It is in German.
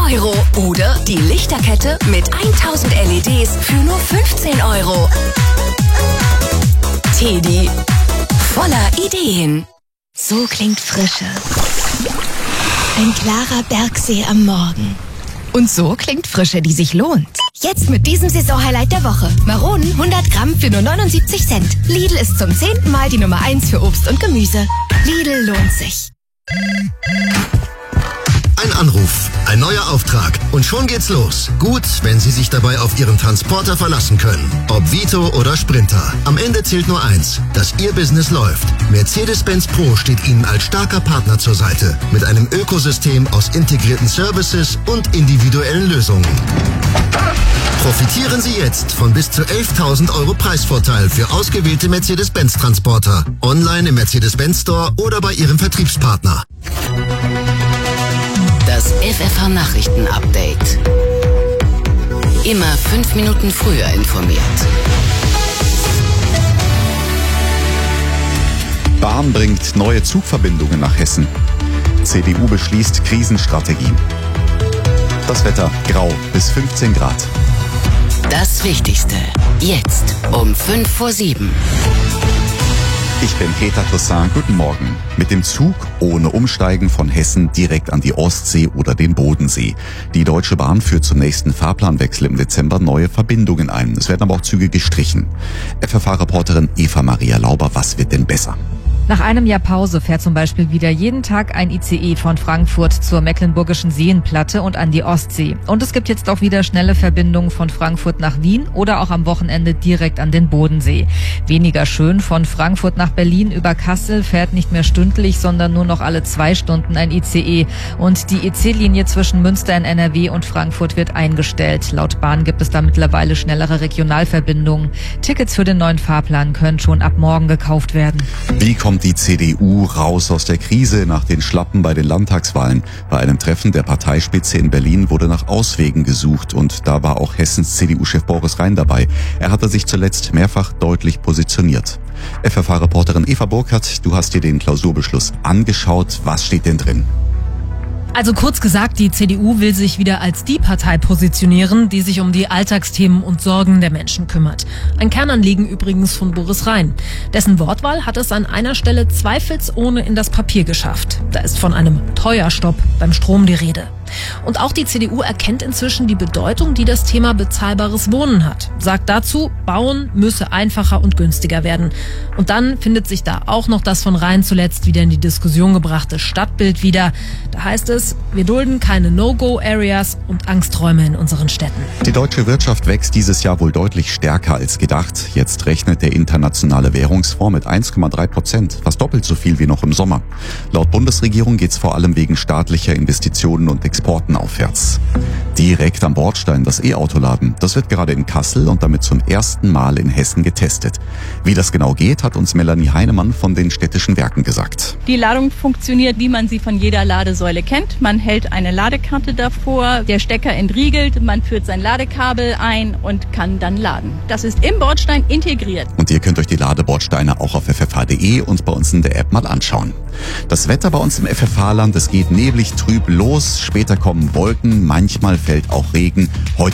€ oder die Lichterkette mit 1000 LEDs für nur 15 €. Teddy, voller Ideen. So klingt Frische. Ein klarer Bergsee am Morgen. Und so klingt Frische, die sich lohnt. Jetzt mit diesem Saisonhighlight der Woche. Maronen 100 Gramm für nur 79 Cent. Lidl ist zum 10. Mal die Nummer 1 für Obst und Gemüse. Lidl lohnt sich. Ein Anruf, ein neuer Auftrag und schon geht's los. Gut, wenn Sie sich dabei auf Ihren Transporter verlassen können. Ob Vito oder Sprinter. Am Ende zählt nur eins, dass Ihr Business läuft. Mercedes-Benz Pro steht Ihnen als starker Partner zur Seite. Mit einem Ökosystem aus integrierten Services und individuellen Lösungen. Profitieren Sie jetzt von bis zu 11.000 € Preisvorteil für ausgewählte Mercedes-Benz-Transporter. Online im Mercedes-Benz Store oder bei Ihrem Vertriebspartner. Das FFH-Nachrichten-Update. Immer 5 Minuten früher informiert. Bahn bringt neue Zugverbindungen nach Hessen. CDU beschließt Krisenstrategie. Das Wetter grau bis 15 Grad. Das Wichtigste. Jetzt um 6:55. Ich bin Peter Toussaint, guten Morgen. Mit dem Zug ohne Umsteigen von Hessen direkt an die Ostsee oder den Bodensee. Die Deutsche Bahn führt zum nächsten Fahrplanwechsel im Dezember neue Verbindungen ein. Es werden aber auch Züge gestrichen. FFH-Reporterin Eva Maria Lauber, was wird denn besser? Nach einem Jahr Pause fährt zum Beispiel wieder jeden Tag ein ICE von Frankfurt zur Mecklenburgischen Seenplatte und an die Ostsee. Und es gibt jetzt auch wieder schnelle Verbindungen von Frankfurt nach Wien oder auch am Wochenende direkt an den Bodensee. Weniger schön, von Frankfurt nach Berlin über Kassel fährt nicht mehr stündlich, sondern nur noch alle 2 Stunden ein ICE. Und die EC-Linie zwischen Münster in NRW und Frankfurt wird eingestellt. Laut Bahn gibt es da mittlerweile schnellere Regionalverbindungen. Tickets für den neuen Fahrplan können schon ab morgen gekauft werden. Wie kommt die CDU raus aus der Krise nach den Schlappen bei den Landtagswahlen? Bei einem Treffen der Parteispitze in Berlin wurde nach Auswegen gesucht und da war auch Hessens CDU-Chef Boris Rhein dabei. Er hatte sich zuletzt mehrfach deutlich positioniert. FFH-Reporterin Eva Burkhardt, du hast dir den Klausurbeschluss angeschaut. Was steht denn drin? Also kurz gesagt, die CDU will sich wieder als die Partei positionieren, die sich um die Alltagsthemen und Sorgen der Menschen kümmert. Ein Kernanliegen übrigens von Boris Rhein. Dessen Wortwahl hat es an einer Stelle zweifelsohne in das Papier geschafft. Da ist von einem Teuerstopp beim Strom die Rede. Und auch die CDU erkennt inzwischen die Bedeutung, die das Thema bezahlbares Wohnen hat. Sagt dazu, Bauen müsse einfacher und günstiger werden. Und dann findet sich da auch noch das von Rhein zuletzt wieder in die Diskussion gebrachte Stadtbild wieder. Da heißt es, wir dulden keine No-Go-Areas und Angsträume in unseren Städten. Die deutsche Wirtschaft wächst dieses Jahr wohl deutlich stärker als gedacht. Jetzt rechnet der Internationale Währungsfonds mit 1,3%, fast doppelt so viel wie noch im Sommer. Laut Bundesregierung geht es vor allem wegen staatlicher Investitionen und Exporten aufwärts. Direkt am Bordstein das E-Autoladen. Das wird gerade in Kassel und damit zum ersten Mal in Hessen getestet. Wie das genau geht, hat uns Melanie Heinemann von den Städtischen Werken gesagt. Die Ladung funktioniert, wie man sie von jeder Ladesäule kennt. Man hält eine Ladekarte davor, der Stecker entriegelt, man führt sein Ladekabel ein und kann dann laden. Das ist im Bordstein integriert. Und ihr könnt euch die Ladebordsteine auch auf ffh.de und bei uns in der App mal anschauen. Das Wetter bei uns im FFH-Land, es geht neblig trüb los, später kommen Wolken, manchmal fällt auch Regen. Heute